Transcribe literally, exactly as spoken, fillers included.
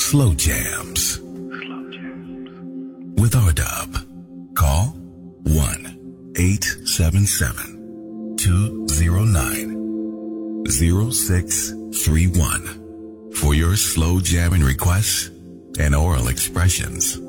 Slow Jams with R Dub. Call one eight seven seven, two zero nine, zero six three one for your slow jamming requests and oral expressions.